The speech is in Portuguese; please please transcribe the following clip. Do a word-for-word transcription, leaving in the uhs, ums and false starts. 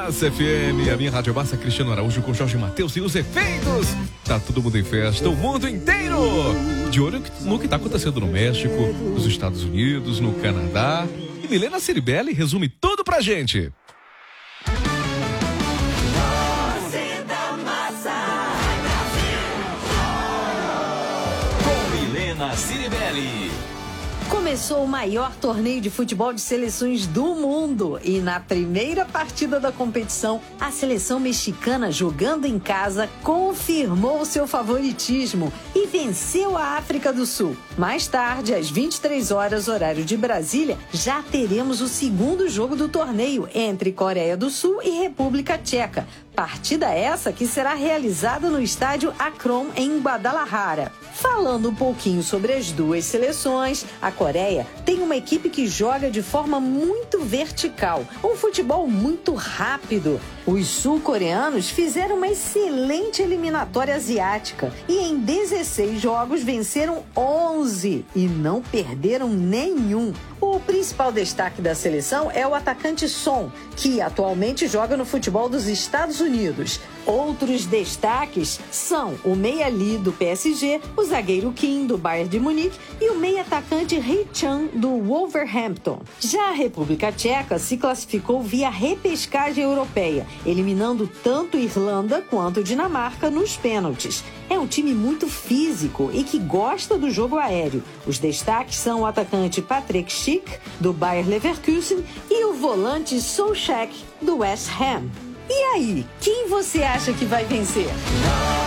Massa F M, a minha Rádio Massa, Cristiano Araújo com Jorge Mateus e os efeitos. Tá todo mundo em festa, o mundo inteiro. De olho no que tá acontecendo no México, nos Estados Unidos, no Canadá. E Milena Ciribelli resume tudo pra gente. Com Milena Ciribelli. Começou o maior torneio de futebol de seleções do mundo e na primeira partida da competição, a seleção mexicana, jogando em casa, confirmou seu favoritismo e venceu a África do Sul. Mais tarde, às vinte e três horas, horário de Brasília, já teremos o segundo jogo do torneio entre Coreia do Sul e República Tcheca. Partida essa que será realizada no estádio Akron, em Guadalajara. Falando um pouquinho sobre as duas seleções, a Coreia tem uma equipe que joga de forma muito vertical, um futebol muito rápido. Os sul-coreanos fizeram uma excelente eliminatória asiática e em dezesseis jogos venceram onze e não perderam nenhum. O principal destaque da seleção é o atacante Son, que atualmente joga no futebol dos Estados Unidos. Outros destaques são o meia Lee do P S G, o zagueiro Kim do Bayern de Munique e o meia atacante Hee-chan do Wolverhampton. Já a República Tcheca se classificou via repescagem europeia, eliminando tanto Irlanda quanto Dinamarca nos pênaltis. É um time muito físico e que gosta do jogo aéreo. Os destaques são o atacante Patrick Schick, do Bayer Leverkusen, e o volante Soucek, do West Ham. E aí, quem você acha que vai vencer?